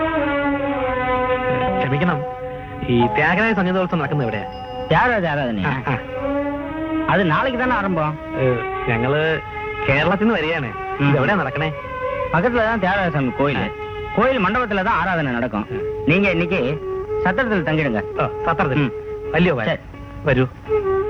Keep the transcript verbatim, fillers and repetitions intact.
ക്ഷമിക്കണം, ഈ ത്യാഗരാജ സംഗീതോത്സവം നടക്കുന്നത് എവിടെയാ? ത്യാഗരാജ ആരാധന അത് നാളേക്ക് തന്നെ ആരംഭം. ഞങ്ങള് കേരളത്തിൽ നിന്ന് വരികയാണ്. എവിടെയാ നടക്കണേ? பக்கத்துலதான் தியாகராஜ சாமி கோயில். கோயில் மண்டபத்துலதான் ஆராதனை நடக்கும். நீங்க இன்னைக்கு சத்திரத்தில் தங்கிடுங்க. சத்திரத்தில். வல்லியோ வരൂ.